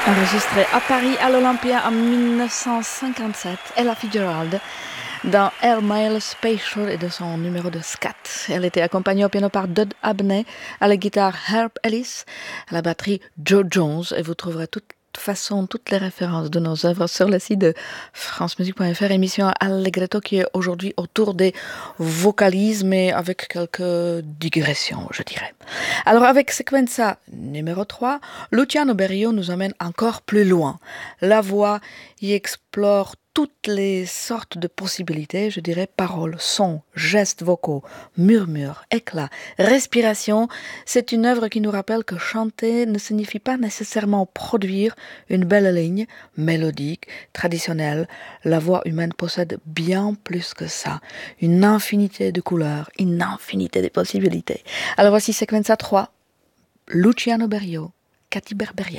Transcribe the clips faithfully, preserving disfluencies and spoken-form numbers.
Enregistrée à Paris à l'Olympia en dix-neuf cent cinquante-sept, Ella Fitzgerald dans Air Miles Special et de son numéro de scat. Elle était accompagnée au piano par Dud Abney, à la guitare Herb Ellis, à la batterie Joe Jones, et vous trouverez de toute façon toutes les références de nos œuvres sur le site de france musique point f r, émission Allegretto qui est aujourd'hui autour des vocalises, mais avec quelques digressions, je dirais. Alors avec Sequenza numéro trois, Luciano Berio nous emmène encore plus loin. La voix y explore toutes les sortes de possibilités, je dirais paroles, sons, gestes vocaux, murmures, éclats, respiration. C'est une œuvre qui nous rappelle que chanter ne signifie pas nécessairement produire une belle ligne mélodique, traditionnelle. La voix humaine possède bien plus que ça, une infinité de couleurs, une infinité de possibilités. Alors voici Sequenza trois, Luciano Berio, Katy Berberian.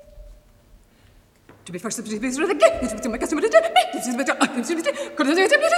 To be first, to be first, to be first, to be first, to be first, to be first,